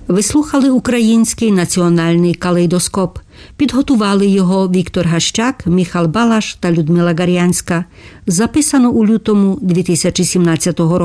Ви слухали український національний калейдоскоп. Підготували його Віктор Гащак, Міхал Балаш та Людмила Гар'янська. Записано у лютому 2017 року.